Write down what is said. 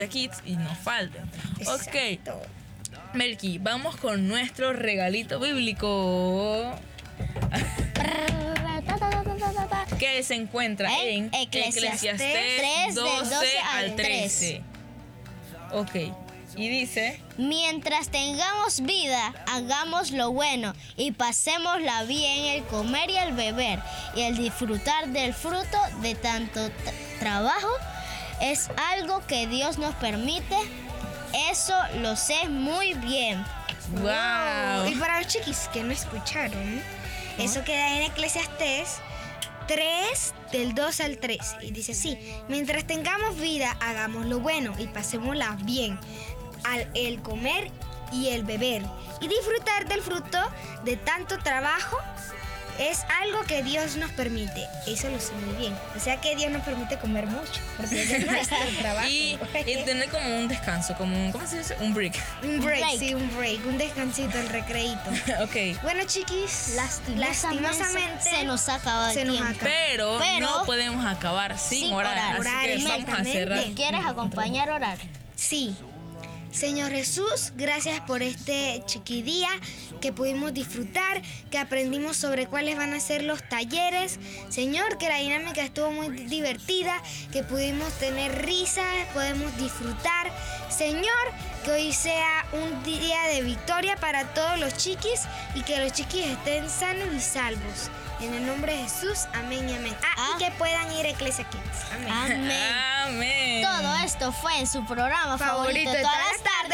Kids y no falten. Exacto. Ok, Melqui, vamos con nuestro regalito bíblico que se encuentra en Eclesiastés 12 al 13. Ok, y dice: Mientras tengamos vida, hagamos lo bueno y pasémosla bien el comer y el beber y el disfrutar del fruto de tanto trabajo. Es algo que Dios nos permite. Eso lo sé muy bien. ¡Wow! Y para los chiquis que no escucharon, eso queda en Eclesiastés 3, del 2 al 13. Y dice así: mientras tengamos vida, hagamos lo bueno y pasémosla bien el comer y el beber y disfrutar del fruto de tanto trabajo. Es algo que Dios nos permite. Eso lo sé muy bien. O sea que Dios nos permite comer mucho, porque es nuestro trabajo. Y tener como un descanso, ¿cómo se dice? Un break. Un break, un descansito, el recreíto. Ok. Bueno, chiquis, lastimosamente se nos ha acabado el tiempo. Pero no podemos acabar sin orar. Así que vamos a cerrar. ¿Quieres acompañar a orar? Sí. Señor Jesús, gracias por este chiquidía que pudimos disfrutar, que aprendimos sobre cuáles van a ser los talleres. Señor, que la dinámica estuvo muy divertida, que pudimos tener risas, podemos disfrutar. Señor, que hoy sea un día de victoria para todos los chiquis y que los chiquis estén sanos y salvos. En el nombre de Jesús, amén y amén. Y que puedan ir a Eclesia Kids. Amén. Amén. Amén. Todo esto fue en su programa favorito de todas las tardes.